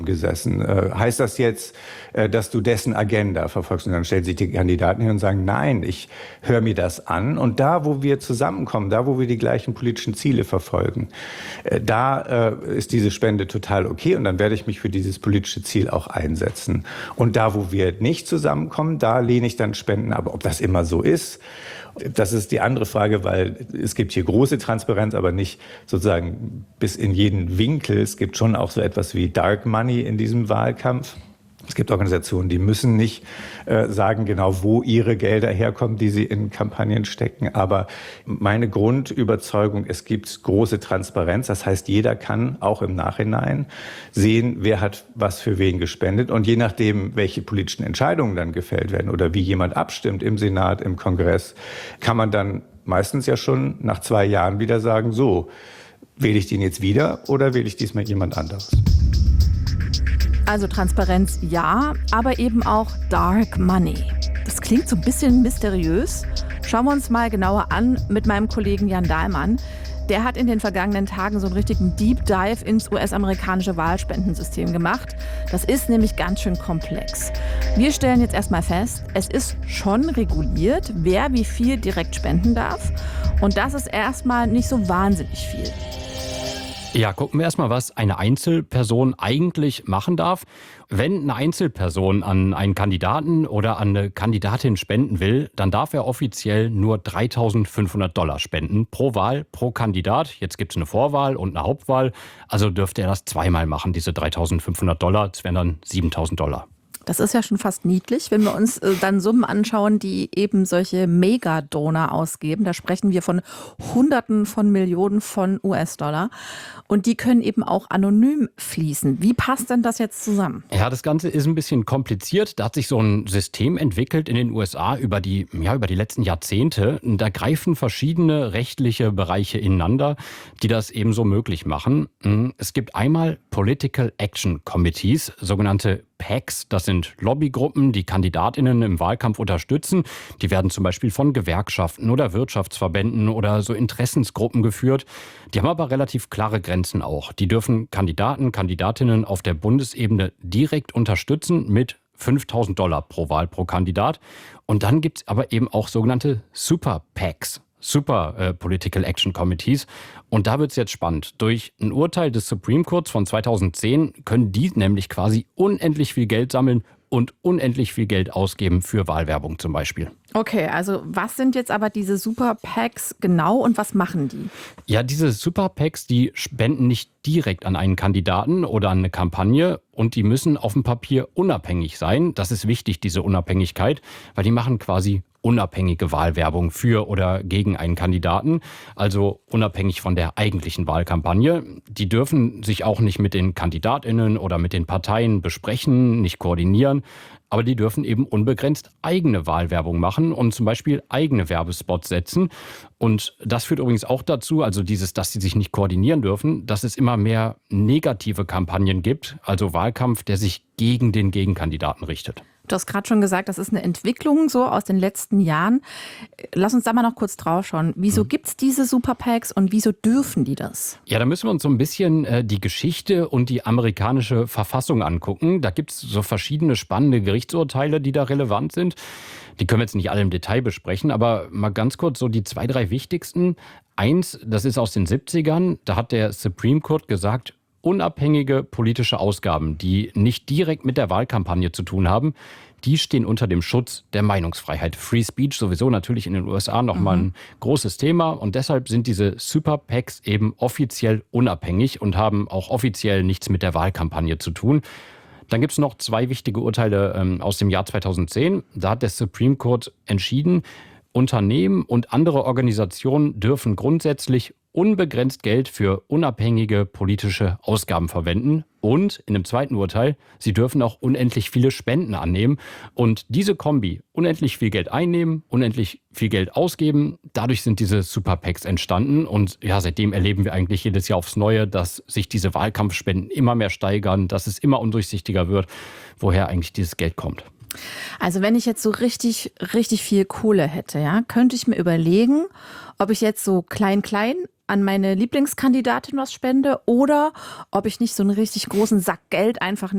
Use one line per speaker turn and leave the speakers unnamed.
gesessen. Heißt das jetzt, dass du dessen Agenda verfolgst? Und dann stellen sich die Kandidaten hin und sagen, nein, ich höre mir das an. Und da, wo wir zusammenkommen, da, wo wir die gleichen politischen Ziele verfolgen, da ist diese Spende total okay. Und dann werde ich mich für dieses politische Ziel auch einsetzen. Und da, wo wir nicht zusammenkommen, da lehne ich dann Spenden ab. Ob das immer so ist, das ist die andere Frage, weil es gibt hier große Transparenz, aber nicht sozusagen bis in jeden Winkel. Es gibt schon auch so etwas wie Dark Money in diesem Wahlkampf. Es gibt Organisationen, die müssen nicht sagen genau, wo ihre Gelder herkommen, die sie in Kampagnen stecken. Aber meine Grundüberzeugung, es gibt große Transparenz. Das heißt, jeder kann auch im Nachhinein sehen, wer hat was für wen gespendet. Und je nachdem, welche politischen Entscheidungen dann gefällt werden oder wie jemand abstimmt im Senat, im Kongress, kann man dann meistens ja schon nach 2 Jahren wieder sagen, so, wähle ich den jetzt wieder oder wähle ich diesmal jemand anderes?
Also Transparenz ja, aber eben auch Dark Money. Das klingt so ein bisschen mysteriös. Schauen wir uns mal genauer an mit meinem Kollegen Jan Dahlmann. Der hat in den vergangenen Tagen so einen richtigen Deep Dive ins US-amerikanische Wahlspendensystem gemacht. Das ist nämlich ganz schön komplex. Wir stellen jetzt erstmal fest, es ist schon reguliert, wer wie viel direkt spenden darf. Und das ist erstmal nicht so wahnsinnig viel.
Ja, gucken wir erstmal, was eine Einzelperson eigentlich machen darf. Wenn eine Einzelperson an einen Kandidaten oder an eine Kandidatin spenden will, dann darf er offiziell nur $3.500 spenden pro Wahl, pro Kandidat. Jetzt gibt es eine Vorwahl und eine Hauptwahl. Also dürfte er das zweimal machen, diese $3.500. Das wären dann $7.000.
Das ist ja schon fast niedlich, wenn wir uns dann Summen anschauen, die eben solche Megadonor ausgeben. Da sprechen wir von Hunderten von Millionen von US-Dollar. Und die können eben auch anonym fließen. Wie passt denn das jetzt zusammen?
Ja, das Ganze ist ein bisschen kompliziert. Da hat sich so ein System entwickelt in den USA über die letzten Jahrzehnte. Da greifen verschiedene rechtliche Bereiche ineinander, die das eben so möglich machen. Es gibt einmal Political Action Committees, sogenannte PACs, das sind Lobbygruppen, die KandidatInnen im Wahlkampf unterstützen. Die werden zum Beispiel von Gewerkschaften oder Wirtschaftsverbänden oder so Interessensgruppen geführt. Die haben aber relativ klare Grenzen auch. Die dürfen Kandidaten, Kandidatinnen auf der Bundesebene direkt unterstützen mit $5.000 pro Wahl pro Kandidat. Und dann gibt es aber eben auch sogenannte Super PACs. Super Political Action Committees. Und da wird es jetzt spannend. Durch ein Urteil des Supreme Courts von 2010 können die nämlich quasi unendlich viel Geld sammeln und unendlich viel Geld ausgeben für Wahlwerbung zum Beispiel.
Okay, also was sind jetzt aber diese Super PACs genau und was machen die?
Ja, diese Super PACs, die spenden nicht direkt an einen Kandidaten oder an eine Kampagne und die müssen auf dem Papier unabhängig sein. Das ist wichtig, diese Unabhängigkeit, weil die machen quasi unabhängige Wahlwerbung für oder gegen einen Kandidaten, also unabhängig von der eigentlichen Wahlkampagne. Die dürfen sich auch nicht mit den KandidatInnen oder mit den Parteien besprechen, nicht koordinieren. Aber die dürfen eben unbegrenzt eigene Wahlwerbung machen und zum Beispiel eigene Werbespots setzen. Und das führt übrigens auch dazu, also dass sie sich nicht koordinieren dürfen, dass es immer mehr negative Kampagnen gibt, also Wahlkampf, der sich gegen den Gegenkandidaten richtet.
Du hast gerade schon gesagt, das ist eine Entwicklung so aus den letzten Jahren. Lass uns da mal noch kurz drauf schauen. Wieso gibt es diese Super PACs und wieso dürfen die das?
Ja, da müssen wir uns so ein bisschen die Geschichte und die amerikanische Verfassung angucken. Da gibt es so verschiedene spannende Gerichtsurteile, die da relevant sind. Die können wir jetzt nicht alle im Detail besprechen, aber mal ganz kurz so die 2, 3 wichtigsten. Eins, das ist aus den 70ern, da hat der Supreme Court gesagt, unabhängige politische Ausgaben, die nicht direkt mit der Wahlkampagne zu tun haben, die stehen unter dem Schutz der Meinungsfreiheit. Free Speech sowieso natürlich in den USA nochmal ein großes Thema. Und deshalb sind diese Super PACs eben offiziell unabhängig und haben auch offiziell nichts mit der Wahlkampagne zu tun. Dann gibt es noch 2 wichtige Urteile aus dem Jahr 2010. Da hat der Supreme Court entschieden, Unternehmen und andere Organisationen dürfen grundsätzlich unbegrenzt Geld für unabhängige politische Ausgaben verwenden. Und in einem zweiten Urteil, sie dürfen auch unendlich viele Spenden annehmen. Und diese Kombi, unendlich viel Geld einnehmen, unendlich viel Geld ausgeben, dadurch sind diese Super PACs entstanden. Und ja, seitdem erleben wir eigentlich jedes Jahr aufs Neue, dass sich diese Wahlkampfspenden immer mehr steigern, dass es immer undurchsichtiger wird, woher eigentlich dieses Geld kommt.
Also wenn ich jetzt so richtig, richtig viel Kohle hätte, ja, könnte ich mir überlegen, ob ich jetzt so klein an meine Lieblingskandidatin was spende oder ob ich nicht so einen richtig großen Sack Geld einfach